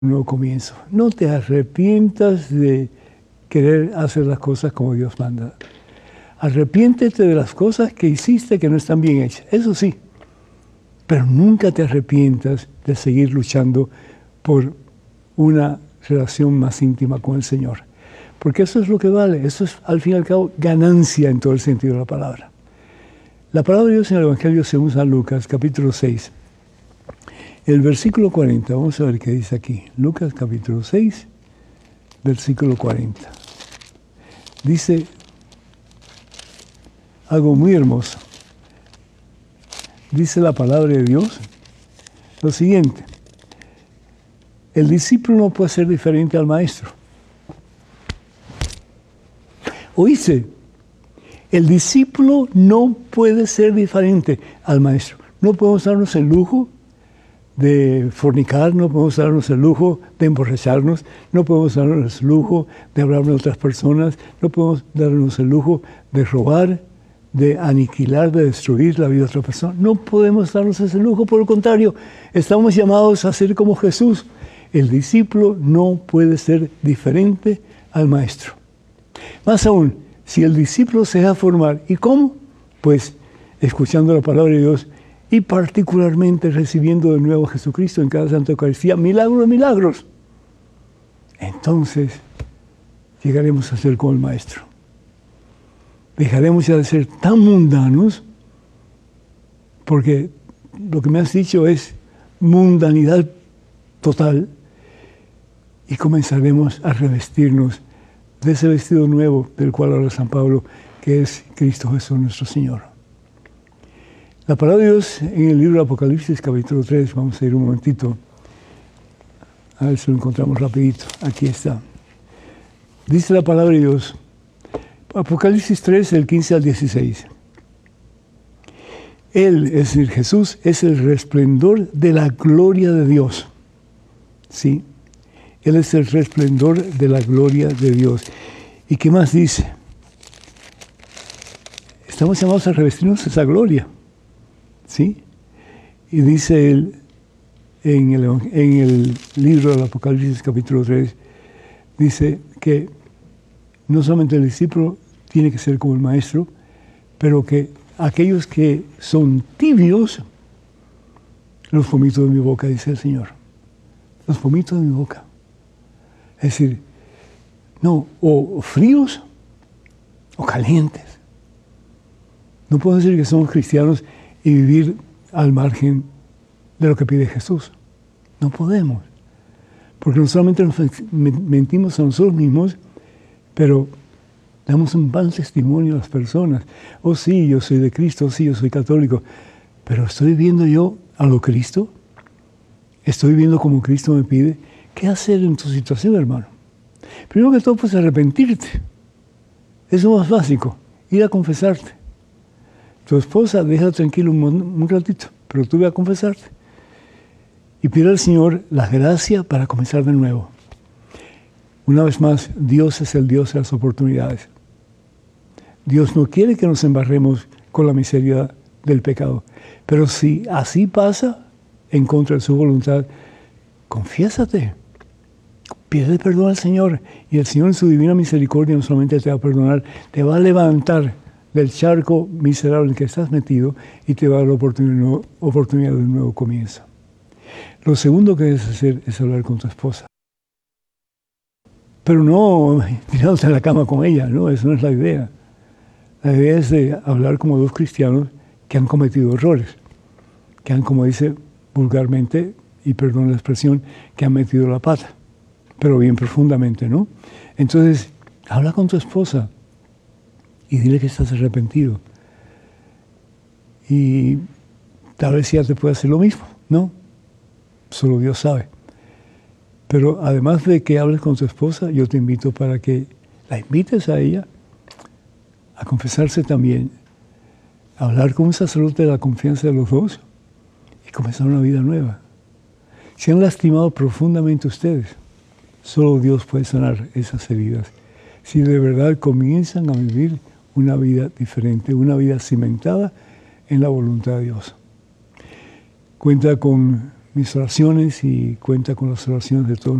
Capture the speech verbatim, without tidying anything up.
un nuevo comienzo. No te arrepientas de querer hacer las cosas como Dios manda. Arrepiéntete de las cosas que hiciste que no están bien hechas. Eso sí. Pero nunca te arrepientas de seguir luchando por una relación más íntima con el Señor. Porque eso es lo que vale. Eso es, al fin y al cabo, ganancia en todo el sentido de la palabra. La palabra de Dios en el Evangelio según San Lucas, capítulo seis. El versículo cuarenta, vamos a ver qué dice aquí. Lucas, capítulo seis, versículo cuarenta. Dice algo muy hermoso. Dice la palabra de Dios lo siguiente: el discípulo no puede ser diferente al maestro. ¿Oíste? El discípulo no puede ser diferente al maestro. No podemos darnos el lujo de fornicar, no podemos darnos el lujo de emborracharnos, no podemos darnos el lujo de hablar de otras personas, no podemos darnos el lujo de robar, de aniquilar, de destruir la vida de otra persona. No podemos darnos ese lujo, por el contrario, estamos llamados a ser como Jesús. El discípulo no puede ser diferente al maestro. Más aún, si el discípulo se deja formar, ¿y cómo? Pues escuchando la palabra de Dios y particularmente recibiendo de nuevo a Jesucristo en cada Santa Eucaristía, milagros de milagros. Entonces llegaremos a ser como el Maestro. Dejaremos ya de ser tan mundanos, porque lo que me has dicho es mundanidad total, y comenzaremos a revestirnos de ese vestido nuevo del cual habla San Pablo, que es Cristo Jesús nuestro Señor. La palabra de Dios en el libro de Apocalipsis, capítulo tres, vamos a ir un momentito, a ver si lo encontramos rapidito. Aquí está. Dice la palabra de Dios, Apocalipsis tres, del quince al dieciséis. Él, es decir, Jesús, es el resplendor de la gloria de Dios. ¿Sí? Él es el resplendor de la gloria de Dios. ¿Y qué más dice? Estamos llamados a revestirnos de esa gloria. ¿Sí? Y dice él en el, en el libro del Apocalipsis, capítulo tres, dice que no solamente el discípulo tiene que ser como el maestro, pero que aquellos que son tibios, los vomito de mi boca, dice el Señor. Los vomito de mi boca. Es decir, no, o fríos o calientes. No puedo decir que somos cristianos y vivir al margen de lo que pide Jesús. No podemos. Porque no solamente nos mentimos a nosotros mismos, pero damos un mal testimonio a las personas. Oh sí, yo soy de Cristo, oh sí, yo soy católico. Pero ¿estoy viviendo yo a lo Cristo? ¿Estoy viviendo como Cristo me pide? ¿Qué hacer en tu situación, hermano? Primero que todo, pues arrepentirte. Eso es lo más básico. Ir a confesarte. Tu esposa, déjala tranquilo un, un ratito, pero tú ve a confesarte. Y pide al Señor la gracia para comenzar de nuevo. Una vez más, Dios es el Dios de las oportunidades. Dios no quiere que nos embarremos con la miseria del pecado. Pero si así pasa, en contra de su voluntad, confiésate. Pídele perdón al Señor. Y el Señor en su divina misericordia no solamente te va a perdonar, te va a levantar del charco miserable en el que estás metido y te va a dar la oportunidad, oportunidad de un nuevo comienzo. Lo segundo que debes hacer es hablar con tu esposa. Pero no tirándote a la cama con ella, no, eso no es la idea. La idea es de hablar como dos cristianos que han cometido errores, que han, como dice vulgarmente, y perdón la expresión, que han metido la pata, pero bien profundamente, ¿no? Entonces, habla con tu esposa y dile que estás arrepentido. Y tal vez ella te pueda hacer lo mismo, ¿no? Solo Dios sabe. Pero además de que hables con tu esposa, yo te invito para que la invites a ella a confesarse también, a hablar con un sacerdote de la confianza de los dos y comenzar una vida nueva. Se han lastimado profundamente ustedes. Solo Dios puede sanar esas heridas. Si de verdad comienzan a vivir una vida diferente, una vida cimentada en la voluntad de Dios. Cuenta con mis oraciones y cuenta con las oraciones de todos